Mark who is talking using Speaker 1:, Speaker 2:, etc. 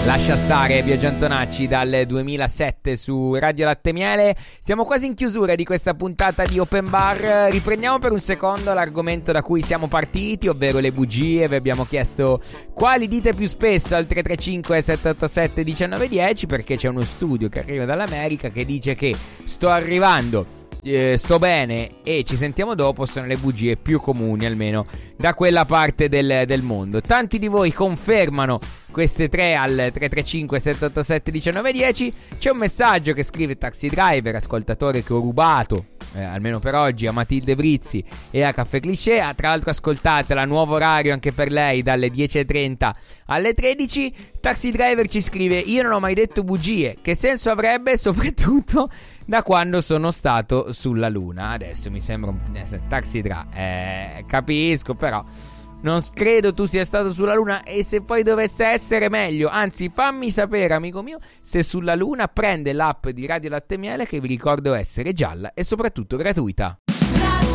Speaker 1: Lascia stare Biagio Antonacci dal 2007 su Radio Latte Miele. Siamo quasi in chiusura di questa puntata di Open Bar. Riprendiamo per un secondo l'argomento da cui siamo partiti, ovvero le bugie. Vi abbiamo chiesto quali dite più spesso al 335 787 1910, perché c'è uno studio che arriva dall'America che dice che sto arrivando, sto bene e ci sentiamo dopo sono le bugie più comuni, almeno da quella parte del mondo. Tanti di voi confermano queste tre al 335 787 1910. C'è un messaggio che scrive Taxi Driver, ascoltatore che ho rubato almeno per oggi a Matilde Brizzi e a Caffè Cliché. Tra l'altro ascoltatela, nuovo orario anche per lei dalle 10.30 alle 13. Taxi Driver ci scrive: io non ho mai detto bugie, che senso avrebbe soprattutto da quando sono stato sulla luna? Adesso mi sembra Taxi Driver, capisco, però non credo tu sia stato sulla luna, e se poi dovesse essere meglio, anzi fammi sapere, amico mio, se sulla luna. Prende l'app di Radio Latte Miele, che vi ricordo essere gialla e soprattutto gratuita.